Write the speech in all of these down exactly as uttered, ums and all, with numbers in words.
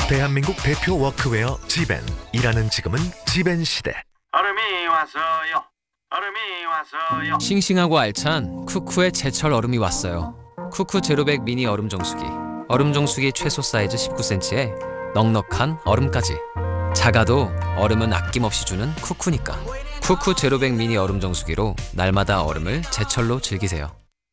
대한민국 대표 워크웨어 지벤. 일하는 지금은 지벤 시대. 얼음이 왔어요. 얼음이 왔어요. 싱싱하고 알찬 쿠쿠의 제철 얼음이 왔어요. 쿠쿠 제로백 미니 얼음 정수기. 얼음 정수기 최소 사이즈 십구 센티미터에 넉넉한 얼음까지. 작아도 얼음은 아낌없이 주는 쿠쿠니까. 쿠쿠 제로백 미니 얼음 정수기로 날마다 얼음을 제철로 즐기세요.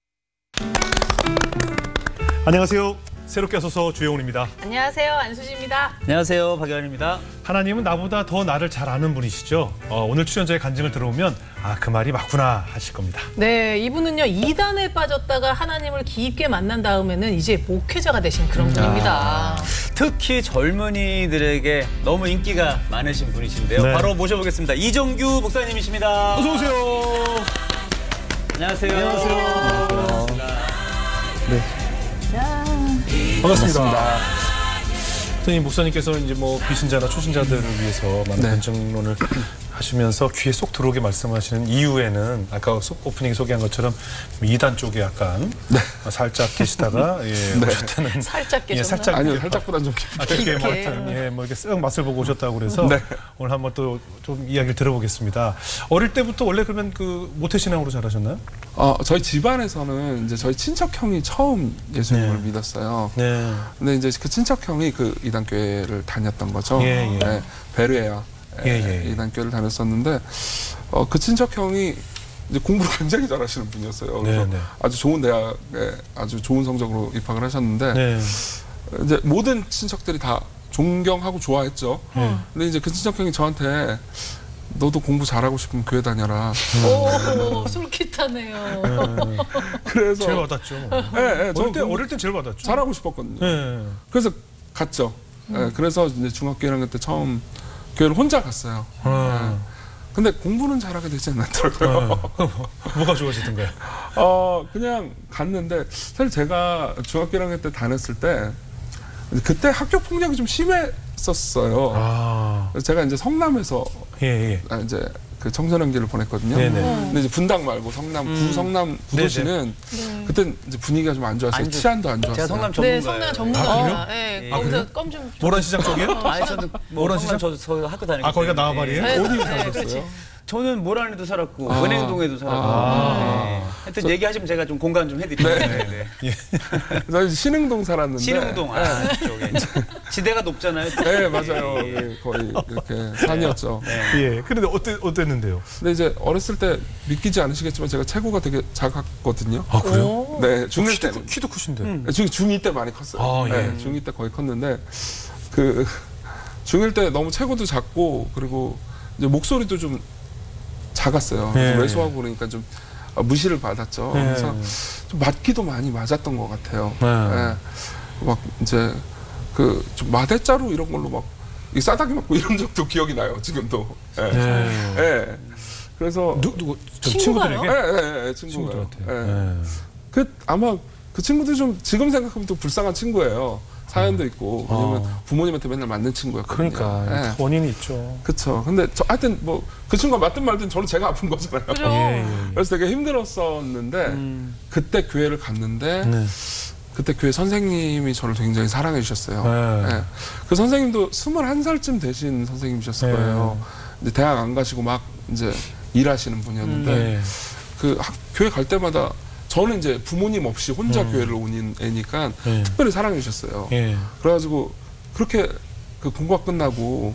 안녕하세요. 새롭게 하소서 주영훈입니다. 안녕하세요. 안수지입니다. 안녕하세요. 박연입니다. 하나님은 나보다 더 나를 잘 아는 분이시죠. 어, 오늘 출연자의 간증을 들어보면 아, 그 말이 맞구나 하실 겁니다. 네, 이분은요 이단에 빠졌다가 하나님을 깊게 만난 다음에는 이제 목회자가 되신 그런 분입니다. 특히 젊은이들에게 너무 인기가 많으신 분이신데요. 네. 바로 모셔보겠습니다. 이정규 목사님이십니다. 어서 오세요. 안녕하세요. 안녕하세요. 네. 반갑습니다. 선생님, 목사님께서 이제 뭐 비신자나 초신자들을 위해서 많은 네. 간증론을 하시면서 귀에 쏙 들어오게 말씀하시는 이유에는 아까 소, 오프닝에 소개한 것처럼 이단 쪽에 약간 네. 살짝 계시다가 예, 네. 오셨다는 살짝 예, 계셨나요? 살짝 아니요, 살짝보단 좀 깊게. 아, 그렇게 뭐, 깊게. 하여튼, 예, 뭐 이렇게 쓱 맛을 보고 오셨다고 그래서 네. 오늘 한번 또 좀 이야기를 들어보겠습니다. 어릴 때부터 원래 그러면 그 모태신앙으로 자라셨나요? 어, 저희 집안에서는 이제 저희 친척형이 처음 예수님을 네. 믿었어요. 네. 근데 이제 그 친척형이 그 이단교회를 다녔던 거죠. 예, 예. 네, 베르에아 예, 예. 이단교회를 다녔었는데 어, 그 친척형이 이제 공부를 굉장히 잘하시는 분이었어요. 그래서 네, 네. 아주 좋은 대학에 아주 좋은 성적으로 입학을 하셨는데 네. 이제 모든 친척들이 다 존경하고 좋아했죠. 네. 근데 이제 그 친척형이 저한테 너도 공부 잘하고 싶으면 교회 다녀라. 오, 솔깃하네요. 그래서 제일 받았죠. 예, 예, 저 어릴 때 공부 어릴 땐 제일 받았죠. 잘하고 싶었거든요. 네. 그래서 갔죠. 예, 그래서 이제 중학교 일 학년 때 처음 교회를 혼자 갔어요. 아. 예. 근데 공부는 잘하게 되지 않았더라고요. 네. 뭐가 좋아지던가요? 어, 그냥 갔는데 사실 제가 중학교 일 학년 때 다녔을 때 그때 학교 폭력이 좀 심했었어요. 아, 그래서 제가 이제 성남에서 예, 예. 아, 이제 그 청소년기를 보냈거든요. 네네. 근데 이제 분당 말고 성남 음. 구성남 구도시는 네. 그때 이제 분위기가 좀 안 좋았어요. 안 좋- 치안도 안 좋았어요. 제가 성남 네, 전문가예요. 성남 아, 전문가. 그래요? 네, 아, 거기서 그래요? 껌 좀. 모란시장 쪽이요? 아니 저는 뭐 모란 성남 시장? 저, 저 학교 다니고 아, 거기가 나와바리예요? 네, 어디 네, 사셨어요? 그렇지. 저는 모란에도 살았고 아. 은행동에도 살았고. 아. 네. 하여튼 얘기하시면 제가 좀 공감 좀 해드릴게요. 네. 네. 저희 신흥동 살았는데. 신흥동 아, 그쪽에 지대가 높잖아요. 네, 맞아요. 예, 예. 네, 거의 이렇게 산이었죠. 예. 그런데 어땠, 어땠는데요? 근데 이제 어렸을 때 믿기지 않으시겠지만 제가 체구가 되게 작았거든요. 아, 그래요? 오. 네, 중일 키도, 때. 키도 크신데. 중, 중이 때 많이 컸어요. 아, 예. 네, 중이 때 거의 컸는데 그 중일 때 너무 체구도 작고 그리고 이제 목소리도 좀 작았어요. 그래서 예. 외소하고 그러니까 좀 무시를 받았죠. 예. 그래서 좀 맞기도 많이 맞았던 것 같아요. 예. 예. 막 이제 그 좀 마대자루 이런 걸로 막 이 싸다기 맞고 이런 적도 기억이 나요. 지금도. 예. 예. 예. 그래서 누, 누구? 저 친구가요? 친구들에게? 예, 예, 예, 친구가요. 친구들한테. 예. 예. 그 아마 그 친구들 좀 지금 생각하면 또 불쌍한 친구예요. 사연도 있고 왜냐면 어. 부모님한테 맨날 맞는 친구였거든요. 그러니까 예. 원인이 있죠. 그렇죠. 근데 저 하여튼 뭐 그 친구가 맞든 말든 저는 제가 아픈 거잖아요. 그죠? 예, 예. 그래서 되게 힘들었었는데 음. 그때 교회를 갔는데 네. 그때 교회 선생님이 저를 굉장히 사랑해 주셨어요. 네. 예. 그 선생님도 스물한 살쯤 되신 선생님이셨을 네. 거예요. 이제 대학 안 가시고 막 이제 일하시는 분이었는데 예. 그 학, 교회 갈 때마다 저는 이제 부모님 없이 혼자 음. 교회를 오는 애니까 예. 특별히 사랑해 주셨어요. 예. 그래가지고 그렇게 그 공부가 끝나고